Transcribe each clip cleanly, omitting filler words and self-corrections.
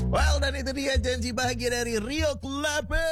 Well, dan itu dia janji bahagia dari Rio Klape.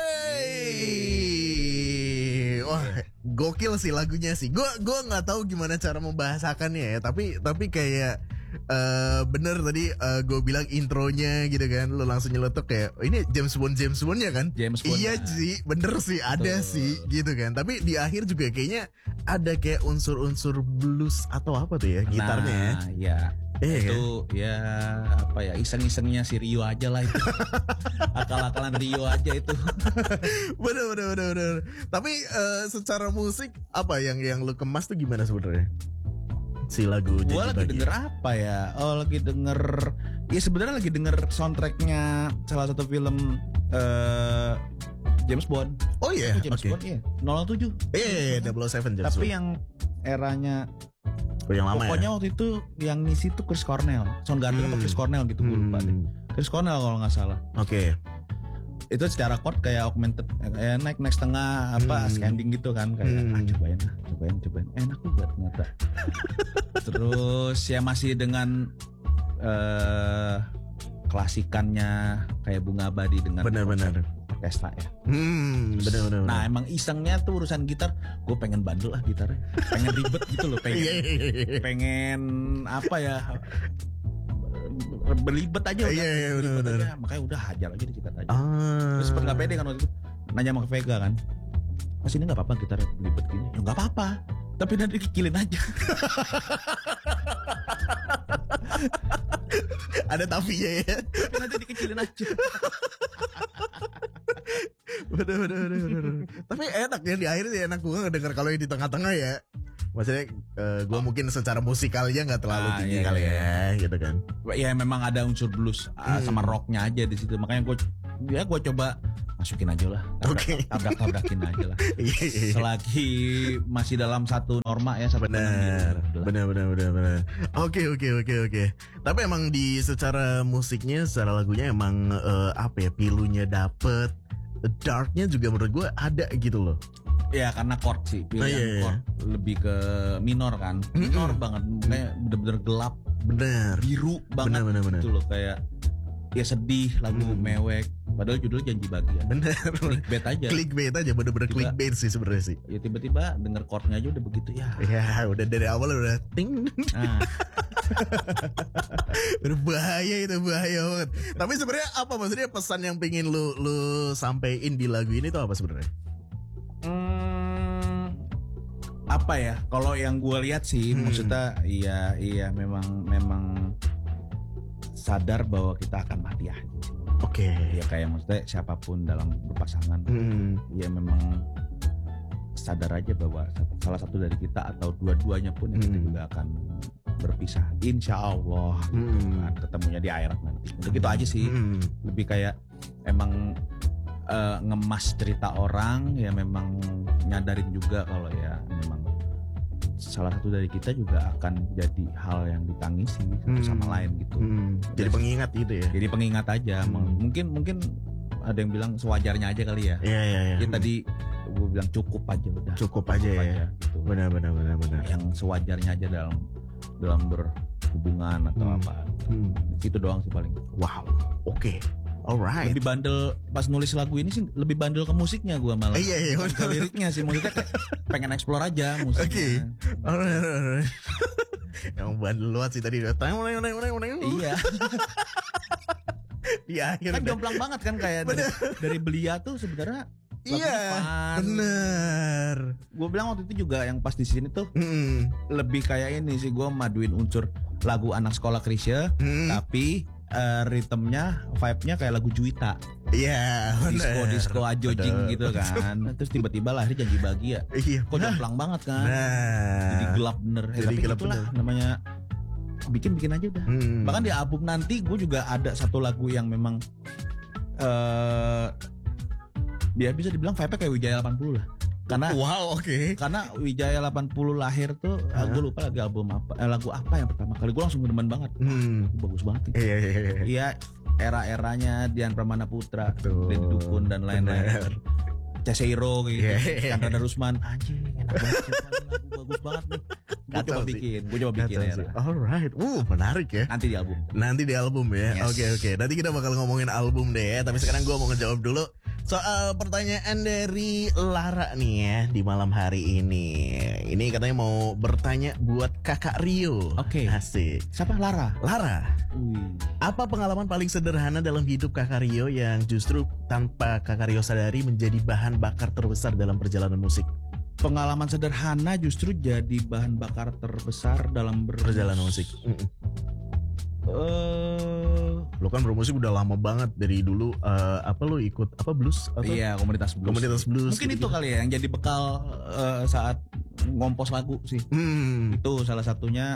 Wah, gokil sih lagunya sih. Gue nggak tahu gimana cara membahasakannya ya. Tapi kayak bener tadi gue bilang intronya gitu kan. Lo langsung nyeletuk kayak ini James Bond ya kan? James Bond. Iya sih, bener sih ada sih gitu kan. Tapi di akhir juga kayaknya ada kayak unsur-unsur blues atau apa tuh ya gitarnya. Nah, ya. Itu kan? Ya apa ya, iseng-isengnya si Rio aja lah itu. Akal-akalan Rio aja itu. Bener. Tapi secara musik apa yang lu kemas tuh gimana sebenarnya? Si lagu Gue lagi denger apa ya? Oh, lagi denger. Ya sebenarnya lagi denger soundtracknya salah satu film James Bond. Oh iya, James Bond ya. 007. Iya, 007 James Tapi Bond. yang eranya yang lama pokoknya ya? waktu itu yang ngisi tuh Chris Cornell, Soundgarden apa Chris Cornell gitu, gue lupa deh. Chris Cornell kalau nggak salah. Oke. Itu secara chord kayak augmented, naik setengah apa scanning gitu kan, kayak cobain enak juga ternyata. Terus ya masih dengan klasikannya kayak Bunga Abadi dengan benar. orkestra ya. Benar. Nah emang isengnya tuh urusan gitar, gue pengen bandel lah gitarnya, pengen ribet gitu loh, pengen apa ya, berlibet aja. Iya benar. Makanya udah hajar aja dikit aja. Terus sempet nggak pede kan waktu itu, nanya sama Vega kan, Mas ini nggak apa-apa gitar berlibet gini? Ya nggak apa-apa, tapi nanti dikikilin aja. Ada tapinya ya. Tapi nanti dikecilin aja. Bener. Tapi enak ya di akhir sih, enak gue ngedenger kalau yang di tengah-tengah ya. Maksudnya gue mungkin secara musikalnya nggak terlalu tinggi kali ya gitu kan. Ya memang ada unsur blues sama rocknya aja di situ. Makanya gue coba masukin aja lah. Tabrak-tabrakin aja lah. Selagi masih dalam satu norma ya. Benar. Oke. Tapi emang di secara musiknya, secara lagunya emang apa ya, pilunya dapet, darknya juga menurut gue ada gitu loh. Ya karena chord sih, pilihan chord lebih ke minor kan, minor banget, kayak bener-bener gelap, biru banget, bener. Gitu loh, kayak ya sedih, lagu mewek, padahal judulnya janji bahagia. Bener. Clickbait aja, bener-bener clickbait sih sebenarnya sih. Ya tiba-tiba denger chordnya aja udah begitu ya. Ya udah dari awal udah ting. Berbahaya banget. Tapi sebenarnya apa maksudnya pesan yang pengen lu sampein di lagu ini tuh apa sebenarnya? Apa ya? Kalau yang gue lihat sih, maksudnya iya memang sadar bahwa kita akan mati aja. Oke. Ya kayak maksudnya siapapun dalam berpasangan, ya memang sadar aja bahwa salah satu dari kita atau dua-duanya pun kita juga akan berpisah. Insya Allah, ketemunya di akhirat nanti. Udah gitu aja sih. Lebih kayak emang ngemas cerita orang, ya memang nyadarin juga kalau ya memang salah satu dari kita juga akan jadi hal yang ditangisi satu sama lain gitu. Jadi pengingat gitu ya. Jadi pengingat aja. Mungkin ada yang bilang sewajarnya aja kali ya. Iya. Ya tadi gue bilang cukup aja udah. Cukup aja ya. Gitu. Benar. Yang sewajarnya aja dalam berhubungan atau apa. Itu doang sih paling. Wow. Oke. Alright. Lebih bandel pas nulis lagu ini sih, lebih bandel ke musiknya gue malah. Iya. Ke liriknya sih, maksudnya kayak pengen explore aja musiknya. Oke. Alright. Yang bandel luat sih tadi. Iya. Di akhir kan jomplang banget kan kayak dari Belia tuh sebenarnya. Iya. Bener. Gue bilang waktu itu juga yang pas di sini tuh lebih kayak ini sih, gue maduin unsur lagu anak sekolah Krisya, tapi ritmenya, vibe-nya kayak lagu Juwita. Iya, disco ajojing gitu kan. Terus tiba-tiba lahir janji bahagia. Iya. Kok jomplang banget kan. Jadi gelap bener. Tapi itulah namanya bikin aja udah. Bahkan di album nanti gue juga ada satu lagu yang memang dia bisa dibilang vibe-nya kayak Wijaya 80 lah. Karena Karena Wijaya 80 lahir tuh, gue lupa lagi album apa, lagu apa yang pertama kali gue langsung demen banget. Bagus banget. Iya, era-eranya Dian Pramana Putra, Deddy Dukun dan lain-lain. Cesero gitu. Chandra Darusman, anjing enak banget lagu bagus banget nih. Gue Kacau coba sih. bikin Kacau ya. sih. Alright, menarik ya. Nanti di album. Nanti di album ya. Yes. Oke. Nanti kita bakal ngomongin album deh ya. Tapi sekarang gue mau ngejawab dulu soal pertanyaan dari Lara nih ya di malam hari ini. Ini katanya mau bertanya buat Kakak Rio. Oke. Asik. Siapa? Lara. Wih. Apa pengalaman paling sederhana dalam hidup Kakak Rio yang justru tanpa Kakak Rio sadari menjadi bahan bakar terbesar dalam perjalanan musik? Pengalaman sederhana justru jadi bahan bakar terbesar dalam Perjalanan musik. Lo kan bermusik udah lama banget dari dulu. Apa lo ikut apa blues? Atau? Iya, komunitas blues. Komunitas blues. Mungkin gitu. itu kali ya yang jadi bekal saat ngompos lagu sih. Itu salah satunya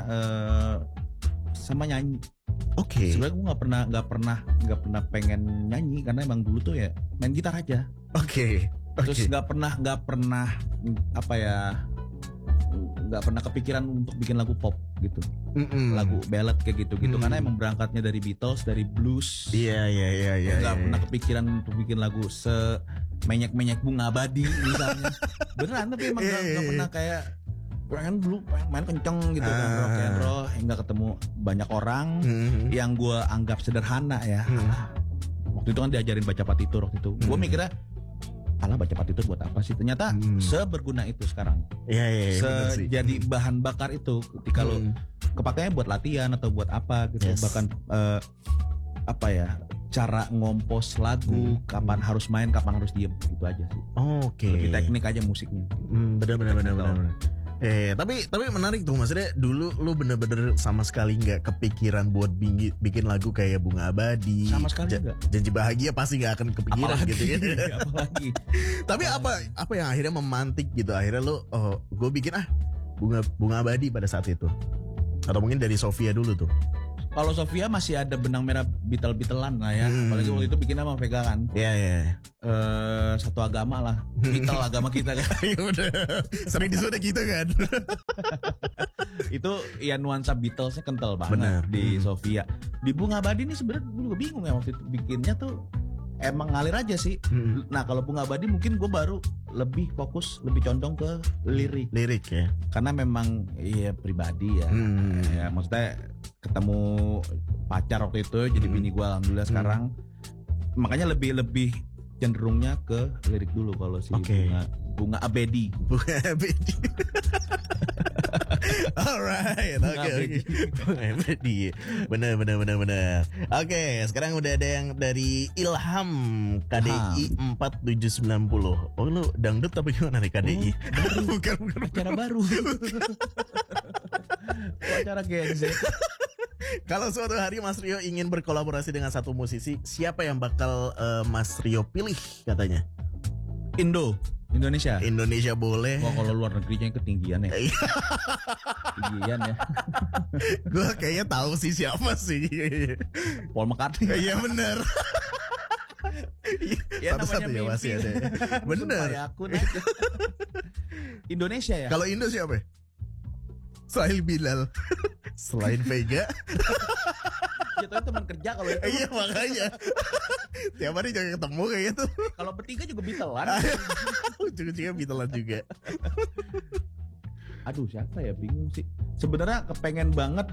sama nyanyi. Oke. Sebenarnya gue nggak pernah pengen nyanyi karena emang dulu tuh ya main gitar aja. Oke. Terus nggak pernah apa ya, nggak pernah kepikiran untuk bikin lagu pop gitu, lagu ballad kayak gitu karena emang berangkatnya dari Beatles, dari blues. Iya. Nggak pernah kepikiran untuk bikin lagu semenyek Bunga Abadi misalnya. Beneran, tapi emang nggak pernah kayak pengen dulu main kenceng gitu kan, rock and roll. Nggak ketemu banyak orang yang gue anggap sederhana ya. Waktu itu kan diajarin baca partitur waktu itu. Gue mikirnya alah baca partitur buat apa sih? Ternyata seberguna itu sekarang. Iya. Jadi bahan bakar itu ketika lo kepakainya buat latihan atau buat apa gitu. Yes. Bahkan apa ya, cara ngompos lagu, kapan harus main, kapan harus diem, gitu aja sih. Oke. Lebih teknik aja musiknya. Benar. Tapi menarik tuh, maksudnya dulu lu bener-bener sama sekali nggak kepikiran buat bikin lagu kayak Bunga Abadi. Sama sekali nggak. Janji Bahagia pasti nggak akan kepikiran gitu ya. Apalagi. Tapi apa yang akhirnya memantik gitu, akhirnya lu gue bikin Bunga Abadi pada saat itu, atau mungkin dari Sofia dulu tuh. Kalau Sofia masih ada benang merah Beatle-Beatlean lah ya. Apalagi waktu itu bikin sama Vega kan. Iya. Satu agama lah. Beatle agama kita kan. Ya udah. Sering disuruh gitu kan. Itu ya nuansa Beatlesnya kental banget. Bener. Di Sofia. Di Bunga Abadi ini sebenarnya gue juga bingung ya waktu itu bikinnya tuh emang ngalir aja sih. Nah kalau Bunga Abadi mungkin gue baru lebih fokus, lebih condong ke lirik ya. karena memang iya pribadi ya. Ya maksudnya ketemu pacar waktu itu jadi bini gue alhamdulillah sekarang, makanya lebih cenderungnya ke lirik dulu kalau si Bunga Abedi. Bunga Abedi. Alright, oke. Bunga Abedi. Benar. Oke, sekarang udah ada yang dari Ilham KDI 4790. Oh lu dangdut apa gimana nih KDI? Bukan. Acara baru. Acara Gen Z. Kalau suatu hari Mas Rio ingin berkolaborasi dengan satu musisi, siapa yang bakal Mas Rio pilih katanya? Indonesia boleh. Wah kalau luar negerinya ketinggian ya. Ketinggian ya. Gue kayaknya tahu sih siapa sih. Paul McCartney. Iya benar. Ya Satu-satu namanya ya masih ada. Bener. Indonesia ya. Kalau Indo siapa? Sahil Bilal. Selain Vega. Kita teman kerja kalau itu. Iya makanya. Tiap hari jangan ketemu kayak gitu. Kalau bertiga juga Beatlean. Ujung-ujungnya Beatlean juga. Aduh siapa ya, bingung sih. Sebenarnya kepengen banget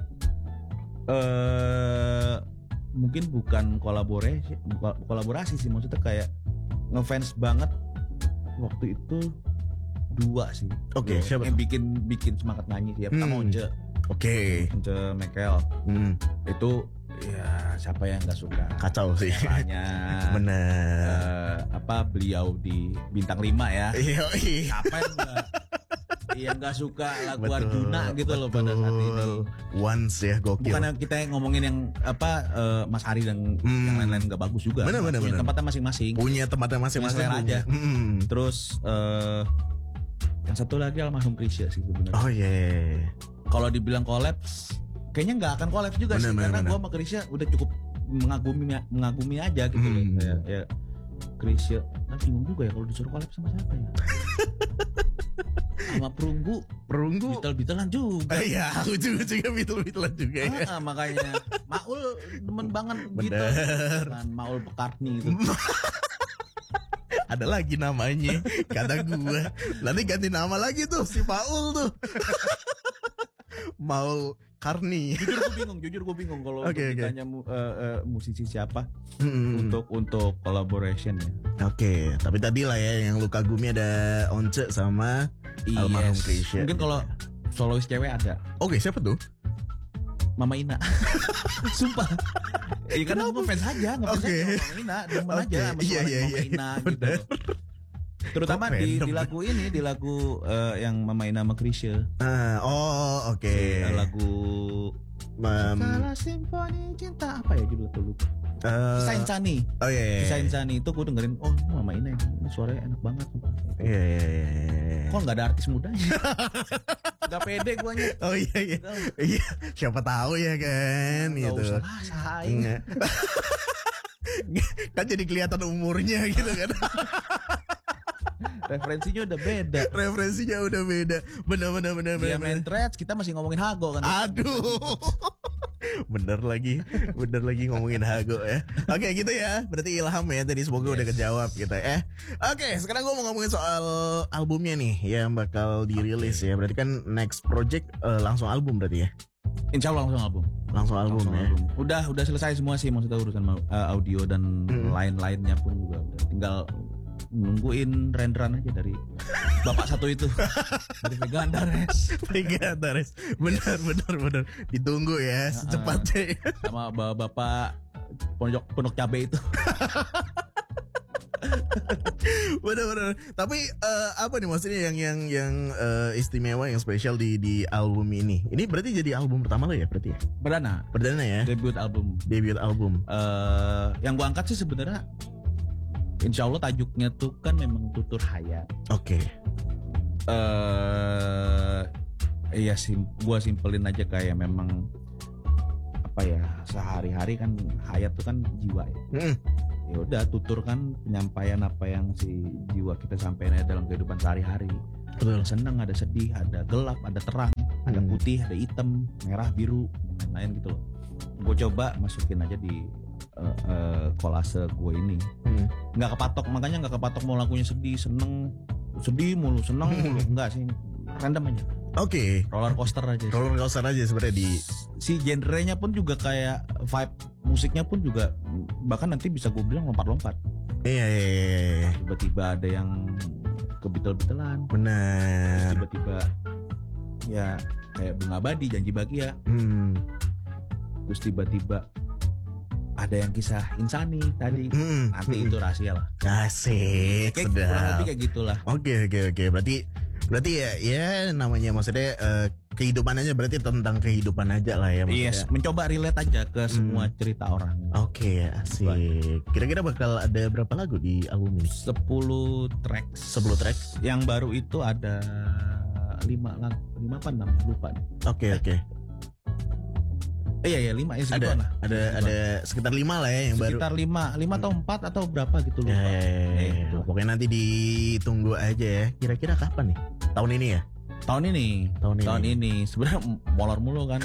mungkin bukan kolaborasi sih, maksudnya kayak ngefans banget waktu itu dua sih. Oke, siapa? Yang bikin semangat nyanyi sih. Pertama Once. Oke. Once Michael. Itu ya siapa yang nggak suka? Kacau sih. Caranya. Bener. Beliau di Bintang 5 ya. Iya. Siapa yang nggak suka lagu Arjuna gitu loh pada saat ini. Once ya, gokil. Bukan kita ngomongin yang Mas Ari dan yang lain-lain nggak bagus juga. Bener. Tempatnya masing-masing. Punya tempatnya masing-masing aja. Terus yang satu lagi almarhum Krisya sih sebenarnya. Oh iya. Kalau dibilang kolaps, kayaknya nggak akan kolaps juga sih, karena gue sama Krisya udah cukup mengagumi aja gitu loh. Ya Krisya, bingung juga ya kalau disuruh kolaps sama siapa ya? Sama Perunggu Beatlean juga. Iya, aku juga Beatlean juga ya. Makanya Maul demen banget gitu. Kan Maul McCartney itu. Ada lagi namanya, kata gue. Nanti ganti nama lagi tuh si Paul tuh. Maul Karni. Jujur gue bingung kalau Okay. ditanya musisi siapa untuk collaboration ya. Oke, tapi tadi lah ya yang lu kagumi ada Once sama Almarhum Krisya. Mungkin kalau solois cewek ada Oke, siapa tuh? Mama Ina. Sumpah. Iya karena gue fans aja, ngefans Oke. aja sama Mama Ina, demen aja sama Iya, suara iya, Mama iya. Ina gitu. Terutama Kok di random? lagu ini, di lagu yang Mama Ina sama Krisya. Oke. Lagu Salah Simfoni Cinta apa ya judul itu lupa. Kisah Insani. Oh iya. Kisah Insani itu gue dengerin, oh Mama Ina ini suaranya enak banget sumpah. Iya. Kok nggak ada artis mudanya? Gak pede guanya. Oh iya. Iya, siapa tahu ya kan Gak gitu. usah lah, saing. Enggak. Kan jadi kelihatan umurnya gitu kan. Referensinya udah beda. Referensinya udah beda. Benar. Dia main threads, kita masih ngomongin Hago kan. Aduh. Bener lagi ngomongin Hago ya. Oke gitu ya. Berarti ilham ya tadi, semoga udah kejawab gitu ya. Oke, sekarang gue mau ngomongin soal albumnya nih yang bakal dirilis ya. Berarti kan next project langsung album berarti ya. Insya Allah langsung album. Langsung album ya. Udah selesai semua sih, maksudnya urusan audio dan lain-lainnya pun juga udah. Tinggal nungguin renderan aja dari bapak satu itu. Dari Vega Antares. Bener. Ditunggu ya secepatnya. Sama bapak pondok cabe itu. Bener. Tapi apa nih maksudnya yang istimewa, yang spesial di album ini? Ini berarti jadi album pertama lo ya berarti ya? Perdana ya? Debut album. Yang gua angkat sih sebenarnya insya Allah tajuknya tuh kan memang Tutur Hayat. Oke. Iya gua simpelin aja kayak memang apa ya, sehari-hari kan hayat tuh kan jiwa ya. Ya udah, tutur kan penyampaian apa yang si jiwa kita sampaikan dalam kehidupan sehari-hari. Betul. Ada senang, ada sedih, ada gelap, ada terang, ada putih, ada hitam, merah, biru, dan lain-lain gitu loh. Gue coba masukin aja di kolase gue ini. Nggak kepatok mau lagunya sedih mulu, seneng mulu. Enggak sih, random aja. Oke. Roller coaster aja Sebenarnya di si genrenya pun juga kayak vibe musiknya pun juga bahkan nanti bisa gue bilang lompat-lompat. Iya. Tiba-tiba ada yang kebetul-betulan. Benar. Tiba-tiba ya kayak Bunga Abadi, Janji Bahagia. Terus tiba-tiba ada yang kisah Insani tadi. Nanti itu rahasia lah. Asik. Kayak kurang lebih kayak gitulah. Oke. Berarti ya namanya maksudnya kehidupan aja, berarti tentang kehidupan aja lah ya maksudnya. Yes, mencoba relate aja ke semua cerita orang. Oke, asik. Kira-kira bakal ada berapa lagu di album ini? 10 tracks. 10 tracks. Yang baru itu ada 5 lagu. 5 apa namanya? Lupa nih. Oke. Iya 5 ya segitu lah. Ada sekitar 5 lah ya yang sekitar baru. Sekitar 5 atau 4 atau berapa gitu lupa. Gitu. Pokoknya nanti ditunggu aja ya. Kira-kira kapan nih? Tahun ini ya? Tahun ini. Sebenarnya molor mulu kan.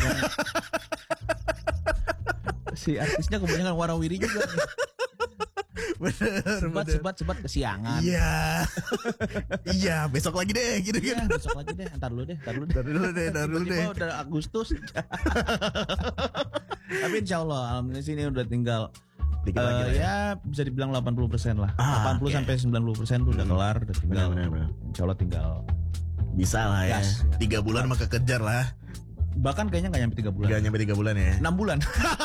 Si artisnya kebanyakan warawiri juga nih. Bener. Sebat kesiangan. Iya, besok lagi deh gitu kan. Besok lagi deh, ntar dulu deh. Tiba-tiba udah Agustus. Tapi insya Allah alhamdulillah sini udah tinggal dikit lagi lah ya bisa dibilang 80% lah. 80 okay. sampai 90% tuh udah kelar, udah tinggal. Bener. Insya Allah tinggal bisa lah ya. 3 bulan maka kejar lah. Bahkan kayaknya gak nyampe 3 bulan. Gak nyampe 3 bulan ya. 6 bulan.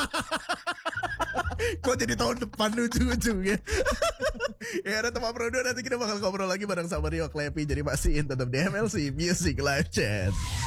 Kok jadi tahun depan ujung-ujungnya. Ya ada teman Prodo, nanti kita bakal ngobrol lagi bareng sama Rio Klepi. Jadi pastiin tetap di MLC Music Live Chat.